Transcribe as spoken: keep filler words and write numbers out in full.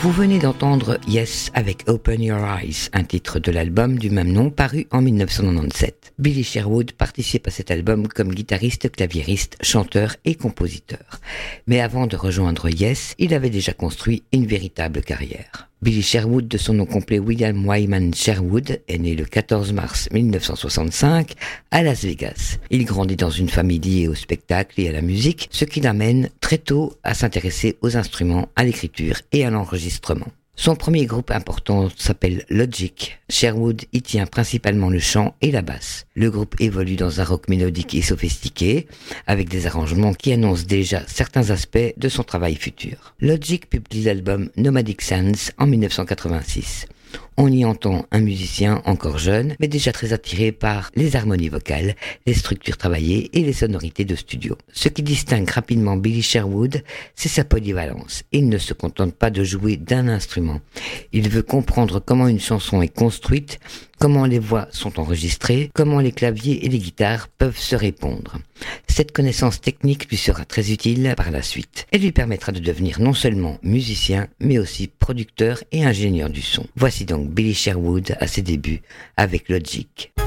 Vous venez d'entendre Yes avec Open Your Eyes, un titre de l'album du même nom paru en dix-neuf cent quatre-vingt-dix-sept. Billy Sherwood participe à cet album comme guitariste, claviériste, chanteur et compositeur. Mais avant de rejoindre Yes, il avait déjà construit une véritable carrière. Billy Sherwood, de son nom complet William Wyman Sherwood, est né le quatorze mars dix-neuf cent soixante-cinq à Las Vegas. Il grandit dans une famille liée au spectacle et à la musique, ce qui l'amène très tôt à s'intéresser aux instruments, à l'écriture et à l'enregistrement. Son premier groupe important s'appelle Logic. Sherwood y tient principalement le chant et la basse. Le groupe évolue dans un rock mélodique et sophistiqué, avec des arrangements qui annoncent déjà certains aspects de son travail futur. Logic publie l'album Nomadic Sands en dix-neuf cent quatre-vingt-six. On y entend un musicien encore jeune, mais déjà très attiré par les harmonies vocales, les structures travaillées et les sonorités de studio. Ce qui distingue rapidement Billy Sherwood, c'est sa polyvalence. Il ne se contente pas de jouer d'un instrument. Il veut comprendre comment une chanson est construite, comment les voix sont enregistrées, comment les claviers et les guitares peuvent se répondre. Cette connaissance technique lui sera très utile par la suite. Elle lui permettra de devenir non seulement musicien, mais aussi producteur et ingénieur du son. Voici donc Billy Sherwood à ses débuts avec Logic.